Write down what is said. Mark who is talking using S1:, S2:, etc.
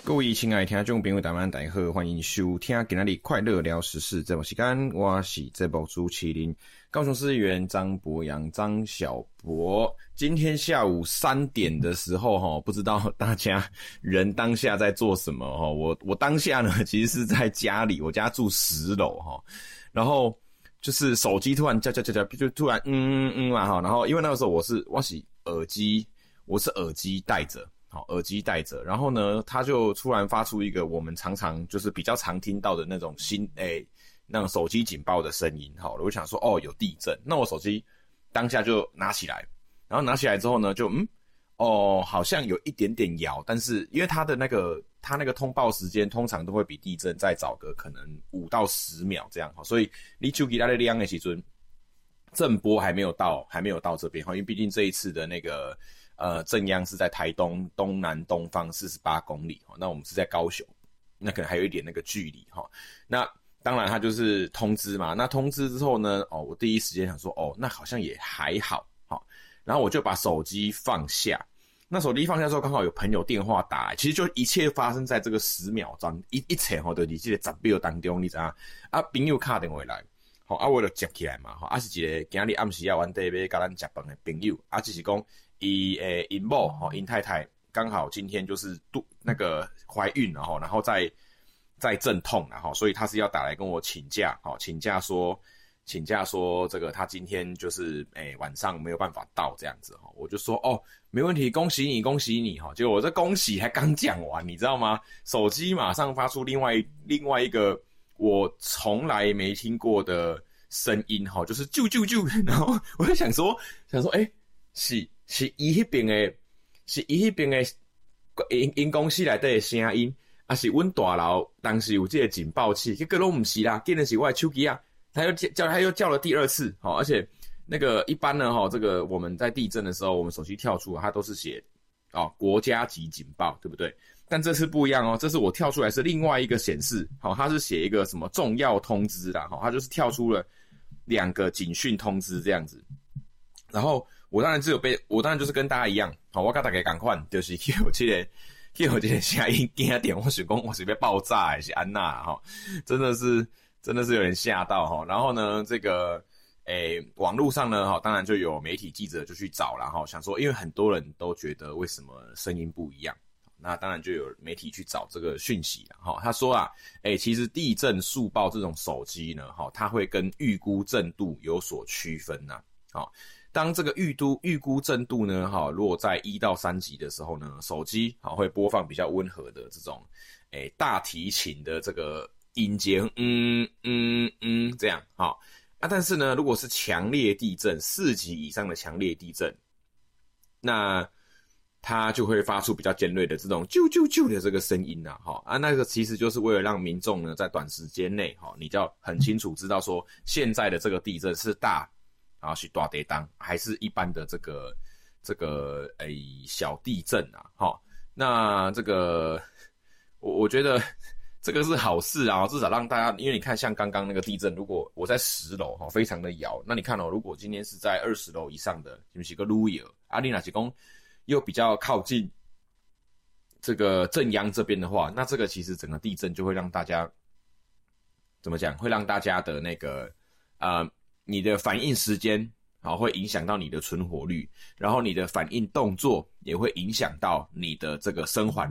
S1: 各位亲爱的听众朋友，大家好，欢迎收听今天的快乐聊时事这部时间，我是这部主持人高雄市议员张博洋张小博。今天下午3点的时候不知道大家人当下在做什么我当下呢其实是在家里，我家住10楼然后就是手机突然叫，就突然嘛然后因为那个时候我是耳机戴着。耳机戴着，然后呢，他就突然发出一个我们常常就是比较常听到的那种那种手机警报的声音。好了，我想说有地震，那我手机当下就拿起来，然后拿起来之后呢，就好像有一点点摇，但是因为他那个通报时间通常都会比地震再早个可能5到10秒这样，所以你手机在亮的时候，震波还没有到这边，因为毕竟这一次的那个震央是在台东东南东方48公里，那我们是在高雄，那可能还有一点那个距离那当然它就是通知嘛，那通知之后呢我第一时间想说那好像也还好然后我就把手机放下，那手机放下之后刚好有朋友电话打来，其实就一切发生在这个10秒钟一切就在这个10秒当中，你知道朋友打电话来我就接起来嘛是一个今日暗时原地要跟咱吃饭的朋友就是讲因某因太太刚好今天就是那个怀孕然后在阵痛所以她是要打来跟我请假请假说这个她今天就是晚上没有办法到这样子我就说没问题，恭喜你结果我这恭喜还刚讲完，你知道吗？手机马上发出另外一个我从来没听过的声音就是啾啾啾，然后我就想说是伊迄边的因公司内底的声音是阮大楼当时有这个警报器，结果都不是啦，竟然是我的手机他又叫了第2次而且那个一般呢这个我们在地震的时候，我们手机跳出它都是写国家级警报，对不对？但这次不一样这次我跳出来是另外一个显示它是写一个什么重要通知啦它就是跳出了2个警讯通知这样子。然后我当然就是跟大家一样我跟大家同款，就是去有这个声音惊点，我想说我是要爆炸还是安那真的是有点吓到然后呢这个网络上呢当然就有媒体记者就去找啦想说因为很多人都觉得为什么声音不一样，那当然就有媒体去找这个讯息啦他说其实地震速报这种手机呢它会跟预估震度有所区分当这个预估震度呢如果在1到3级的时候呢，手机会播放比较温和的这种大提琴的这个音阶这样但是呢如果是强烈地震4级以上的强烈地震，那它就会发出比较尖锐的这种啾啾啾的这个声音那个其实就是为了让民众呢在短时间内你就要很清楚知道说现在的这个地震是大是大地震还是一般的这个小地震那这个我觉得这个是好事至少让大家，因为你看像刚刚那个地震，如果我在10楼非常的摇，那你看如果今天是在20楼以上的，就是个路摇你若是说又比较靠近这个震央这边的话，那这个其实整个地震就会让大家怎么讲，会让大家的那个你的反应时间会影响到你的存活率，然后你的反应动作也会影响到你的这个生还